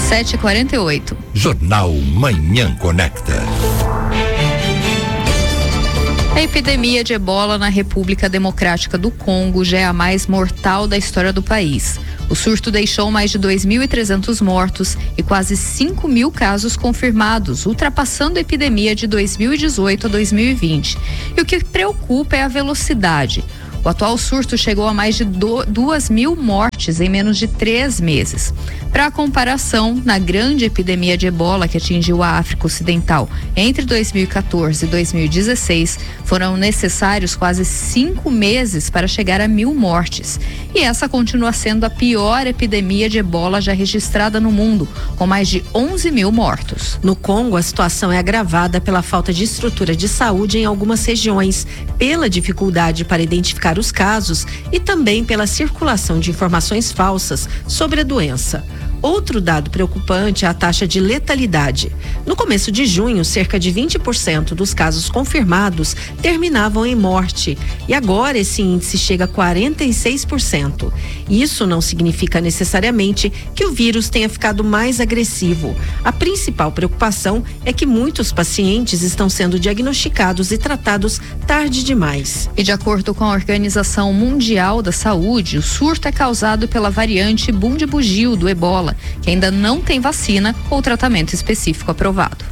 7h48. Jornal Manhã Conecta. A epidemia de ebola na República Democrática do Congo já é a mais mortal da história do país. O surto deixou mais de 2.300 mortos e quase 5.000 casos confirmados, ultrapassando a epidemia de 2018 a 2020. E o que preocupa é a velocidade. O atual surto chegou a mais de 2.000 mortes em menos de 3 meses. Para comparação, na grande epidemia de ebola que atingiu a África Ocidental entre 2014 e 2016, foram necessários quase 5 meses para chegar a 1.000 mortes. E essa continua sendo a pior epidemia de ebola já registrada no mundo, com mais de 11.000 mortos. No Congo, a situação é agravada pela falta de estrutura de saúde em algumas regiões, pela dificuldade para identificar os casos e também pela circulação de informações falsas sobre a doença. Outro dado preocupante é a taxa de letalidade. No começo de junho, cerca de 20% dos casos confirmados terminavam em morte. E agora esse índice chega a 46%. Isso não significa necessariamente que o vírus tenha ficado mais agressivo. A principal preocupação é que muitos pacientes estão sendo diagnosticados e tratados tarde demais. E de acordo com a Organização Mundial da Saúde, o surto é causado pela variante Bundibugyo do ebola, que ainda não tem vacina ou tratamento específico aprovado.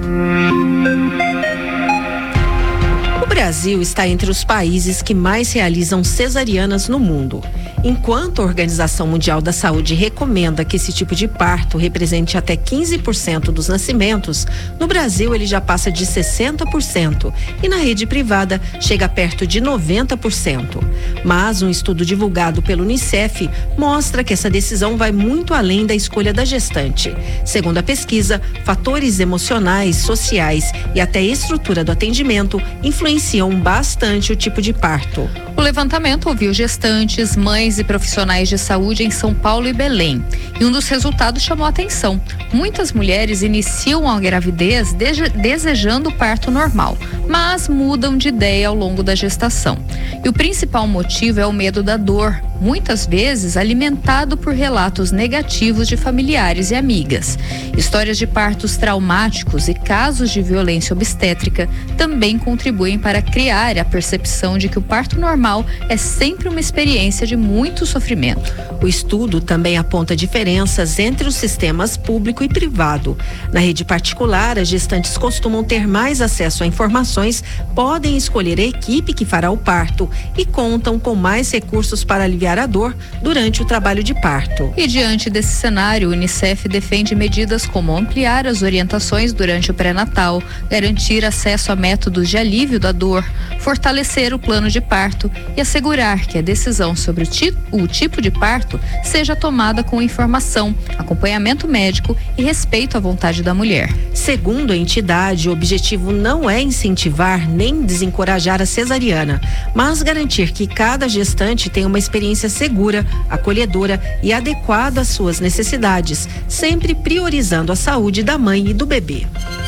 O Brasil está entre os países que mais realizam cesarianas no mundo. Enquanto a Organização Mundial da Saúde recomenda que esse tipo de parto represente até 15% dos nascimentos, no Brasil ele já passa de 60% e na rede privada chega perto de 90%. Mas um estudo divulgado pelo Unicef mostra que essa decisão vai muito além da escolha da gestante. Segundo a pesquisa, fatores emocionais, sociais e até estrutura do atendimento influenciam bastante o tipo de parto. O levantamento ouviu gestantes, mães e profissionais de saúde em São Paulo e Belém. E um dos resultados chamou a atenção. Muitas mulheres iniciam a gravidez desejando o parto normal, mas mudam de ideia ao longo da gestação. E o principal motivo é o medo da dor, muitas vezes alimentado por relatos negativos de familiares e amigas. Histórias de partos traumáticos e casos de violência obstétrica também contribuem para criar a percepção de que o parto normal é sempre uma experiência de muito sofrimento. O estudo também aponta diferenças entre os sistemas público e privado. Na rede particular, as gestantes costumam ter mais acesso a informações, podem escolher a equipe que fará o parto e contam com mais recursos para aliviar a dor durante o trabalho de parto. E diante desse cenário, o Unicef defende medidas como ampliar as orientações durante o pré-natal, garantir acesso a métodos de alívio da dor, fortalecer o plano de parto e assegurar que a decisão sobre o tipo de parto seja tomada com informação, acompanhamento médico e respeito à vontade da mulher. Segundo a entidade, o objetivo não é incentivar nem desencorajar a cesariana, mas garantir que cada gestante tenha uma experiência segura, acolhedora e adequada às suas necessidades, sempre priorizando a saúde da mãe e do bebê.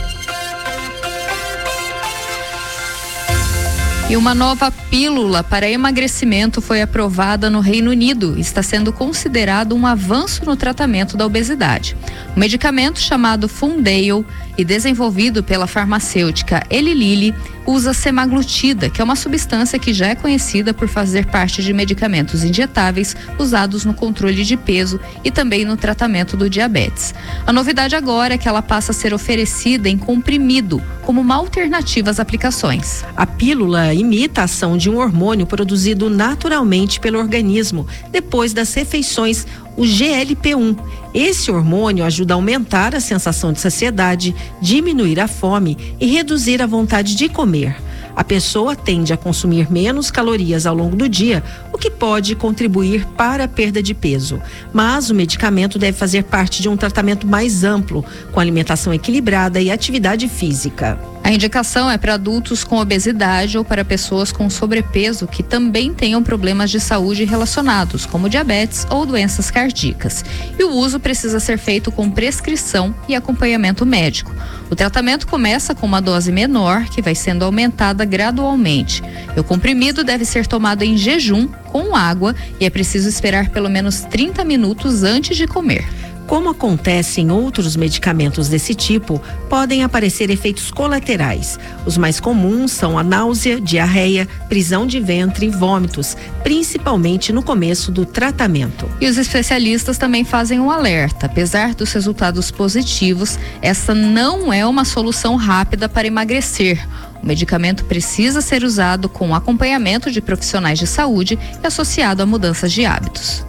E uma nova pílula para emagrecimento foi aprovada no Reino Unido. Está sendo considerado um avanço no tratamento da obesidade. O medicamento chamado Foundayo e desenvolvido pela farmacêutica Eli Lilly usa semaglutida, que é uma substância que já é conhecida por fazer parte de medicamentos injetáveis usados no controle de peso e também no tratamento do diabetes. A novidade agora é que ela passa a ser oferecida em comprimido, como uma alternativa às aplicações. A pílula imita a ação de um hormônio produzido naturalmente pelo organismo depois das refeições, o GLP-1. Esse hormônio ajuda a aumentar a sensação de saciedade, diminuir a fome e reduzir a vontade de comer. A pessoa tende a consumir menos calorias ao longo do dia, o que pode contribuir para a perda de peso. Mas o medicamento deve fazer parte de um tratamento mais amplo, com alimentação equilibrada e atividade física. A indicação é para adultos com obesidade ou para pessoas com sobrepeso que também tenham problemas de saúde relacionados, como diabetes ou doenças cardíacas. E o uso precisa ser feito com prescrição e acompanhamento médico. O tratamento começa com uma dose menor, que vai sendo aumentada gradualmente. O comprimido deve ser tomado em jejum, com água, e é preciso esperar pelo menos 30 minutos antes de comer. Como acontece em outros medicamentos desse tipo, podem aparecer efeitos colaterais. Os mais comuns são a náusea, diarreia, prisão de ventre e vômitos, principalmente no começo do tratamento. E os especialistas também fazem um alerta. Apesar dos resultados positivos, essa não é uma solução rápida para emagrecer. O medicamento precisa ser usado com acompanhamento de profissionais de saúde e associado a mudanças de hábitos.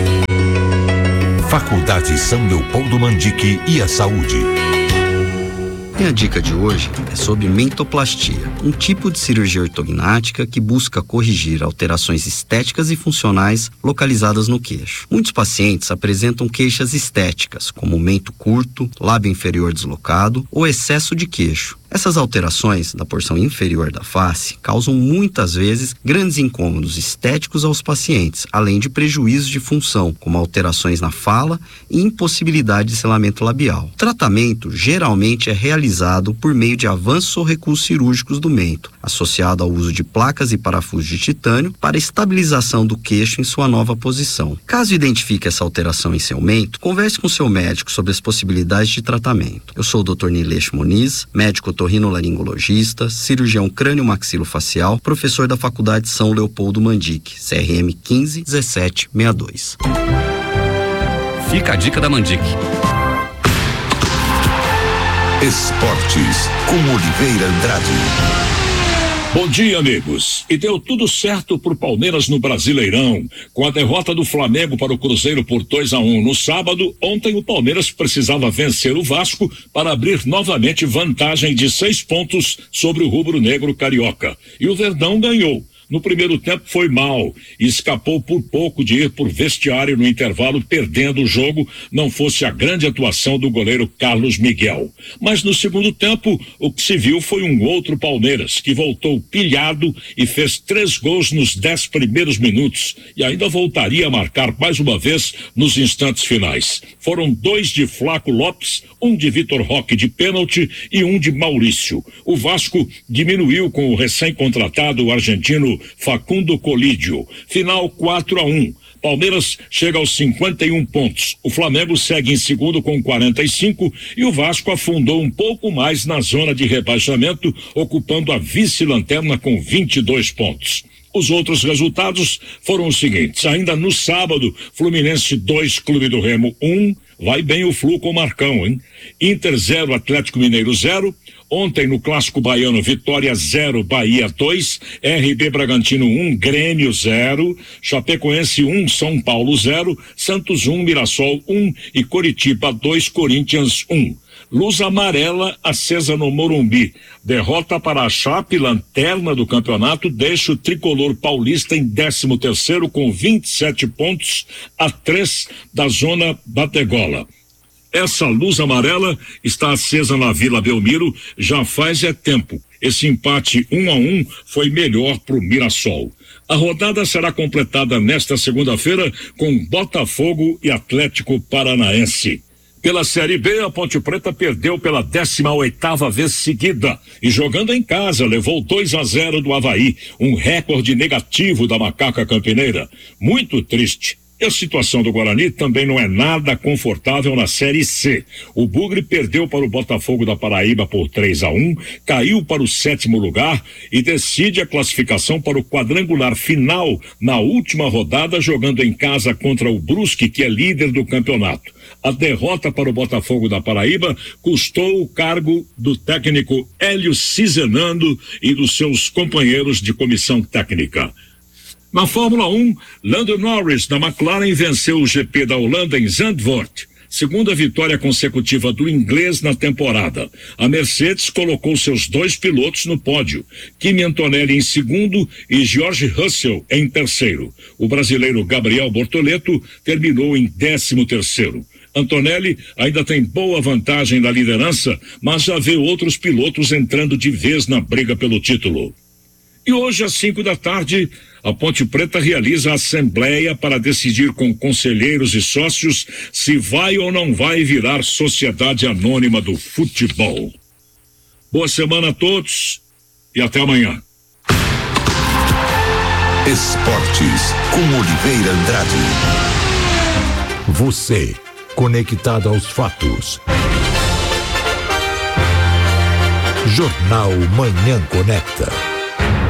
Faculdade São Leopoldo Mandique e a saúde. A dica de hoje é sobre mentoplastia, um tipo de cirurgia ortognática que busca corrigir alterações estéticas e funcionais localizadas no queixo. Muitos pacientes apresentam queixas estéticas, como mento curto, lábio inferior deslocado ou excesso de queixo. Essas alterações da porção inferior da face causam muitas vezes grandes incômodos estéticos aos pacientes, além de prejuízos de função, como alterações na fala e impossibilidade de selamento labial. O tratamento geralmente é realizado por meio de avanços ou recuos cirúrgicos do mento, associado ao uso de placas e parafusos de titânio para estabilização do queixo em sua nova posição. Caso identifique essa alteração em seu mento, converse com seu médico sobre as possibilidades de tratamento. Eu sou o Dr. Nilesh Moniz, médico otorrinolaringologista, cirurgião crânio-maxilofacial, professor da Faculdade São Leopoldo Mandique, CRM 151762. Fica a dica da Mandique. Esportes, com Oliveira Andrade. Bom dia, amigos. E deu tudo certo pro Palmeiras no Brasileirão. Com a derrota do Flamengo para o Cruzeiro por 2-1 no sábado, ontem o Palmeiras precisava vencer o Vasco para abrir novamente vantagem de 6 pontos sobre o rubro-negro carioca. E o Verdão ganhou. No primeiro tempo foi mal e escapou por pouco de ir por vestiário no intervalo, perdendo o jogo, não fosse a grande atuação do goleiro Carlos Miguel. Mas no segundo tempo, o que se viu foi um outro Palmeiras, que voltou pilhado e fez 3 gols nos 10 primeiros minutos e ainda voltaria a marcar mais uma vez nos instantes finais. Foram 2 de Flaco Lopes, um de Vitor Roque de pênalti e um de Maurício. O Vasco diminuiu com o recém-contratado argentino Facundo Colídio. Final 4-1. Palmeiras chega aos 51 pontos. O Flamengo segue em segundo com 45 e o Vasco afundou um pouco mais na zona de rebaixamento, ocupando a vice-lanterna com 22 pontos. Os outros resultados foram os seguintes. Ainda no sábado, Fluminense 2, Clube do Remo 1. Vai bem o Flu com o Marcão, hein? Inter 0, Atlético Mineiro 0. Ontem no Clássico Baiano, Vitória 0, Bahia 2, RB Bragantino 1, Grêmio 0, Chapecoense 1, São Paulo 0, Santos 1, Mirassol 1 e Coritiba 2, Corinthians 1. Luz amarela acesa no Morumbi. Derrota para a Chape, lanterna do campeonato, deixa o tricolor paulista em 13º com 27 pontos, a 3 da zona Bategola. Essa luz amarela está acesa na Vila Belmiro já faz tempo. Esse empate 1-1 foi melhor para o Mirassol. A rodada será completada nesta segunda-feira com Botafogo e Atlético Paranaense. Pela Série B, a Ponte Preta perdeu pela 18ª vez seguida e jogando em casa levou 2-0 do Avaí, um recorde negativo da Macaca Campineira. Muito triste. E a situação do Guarani também não é nada confortável na Série C. O Bugre perdeu para o Botafogo da Paraíba por 3-1, caiu para o 7º lugar e decide a classificação para o quadrangular final na última rodada, jogando em casa contra o Brusque, que é líder do campeonato. A derrota para o Botafogo da Paraíba custou o cargo do técnico Hélio Cizenando e dos seus companheiros de comissão técnica. Na Fórmula 1, Lando Norris da McLaren venceu o GP da Holanda em Zandvoort, segunda vitória consecutiva do inglês na temporada. A Mercedes colocou seus 2 pilotos no pódio, Kimi Antonelli em segundo e George Russell em terceiro. O brasileiro Gabriel Bortoleto terminou em 13º. Antonelli ainda tem boa vantagem na liderança, mas já vê outros pilotos entrando de vez na briga pelo título. E hoje, às 5 da tarde, a Ponte Preta realiza a assembleia para decidir com conselheiros e sócios se vai ou não vai virar Sociedade Anônima do Futebol. Boa semana a todos e até amanhã. Esportes com Oliveira Andrade. Você, conectada aos fatos. Jornal Manhã Conecta.